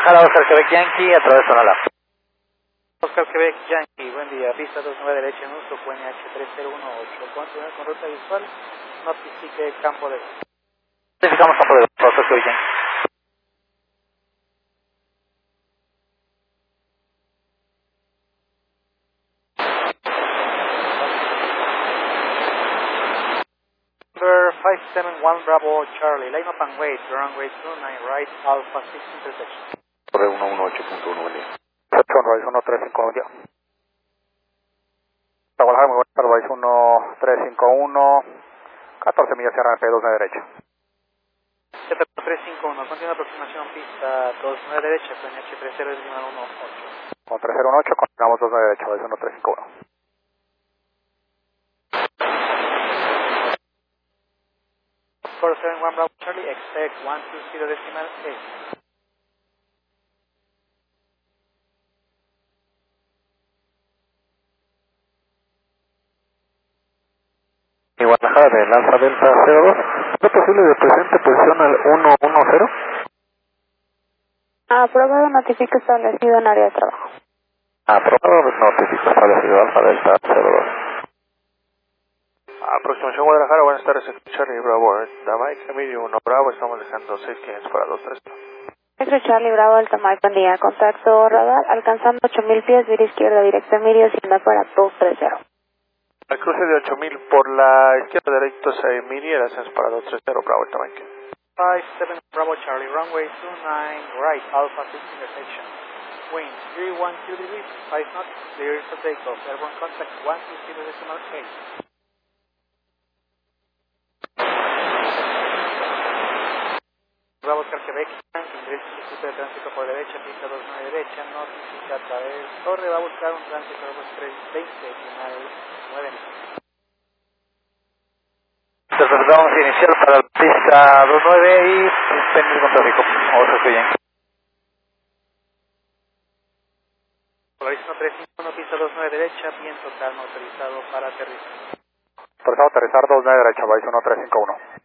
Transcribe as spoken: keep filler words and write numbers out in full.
Hola, Oscar Quebec Yankee, a través de Sonala. Oscar Quebec Yankee, buen día, pista dos nueve derecha en uso, Q N H tres cero uno ocho, continúa con ruta visual, notifique campo de... Notificamos campo de Oscar Quebec Yankee. Number five seven one Bravo Charlie, line up and wait, runway two nine right, Alpha six intersection. Corre uno uno ocho punto uno, buen día. Sunrise uno tres cinco uno, ya. Trabajar muy buena, Sunrise uno tres cinco uno, catorce millas cierra P dos nueve derecha. Z tres cinco uno, continúa aproximación pista dos nueve derecha, Q N H tres cero uno ocho. Con tres cero uno ocho, continuamos dos nueve derecha, Sunrise uno tres cinco uno. four seven one Bravo Charlie, expect one two zero decimal eight. Y Guadalajara del Alfa Delta cero dos. ¿Es posible de presente posición al uno uno cero? Aprobado, notifico establecido en área de trabajo. Aprobado, notifico establecido Alfa Delta cero dos. Aproximación Guadalajara, buenas tardes, Charlie Bravo, Damaica Emilio uno Bravo, estamos dejando seis clientes para dos tres. Metro Charlie Bravo, Alta Mike, buen día, contacto radar, alcanzando ocho mil pies, vía izquierda, directo Emilio, siendo para dos tres cero. Al cruce de ocho mil por la izquierda directo se Emilio, el ascenso para dos tres cero, Bravo, Alta Mike. five seven Bravo Charlie, runway two nine right, Alpha six intersection. Wind three one two degrees, five knots, clear for takeoff, airborne contact one two zero decimal eight. Bravo Oscar Quebec, ingresa circuito de tránsito por derecha, pista dos nueve derecha, notifica a través, torre, va a buscar un tránsito dos tres veinte, final nueve. Entonces vamos a iniciar para la pista dos nueve y suspender con tráfico. Oscar Quebec Yankee. Polarizado tres cinco uno, pista dos nueve derecha, bien total, no autorizado para aterrizar. Autorizado aterrizar dos nueve derecha, vais uno tres cinco uno.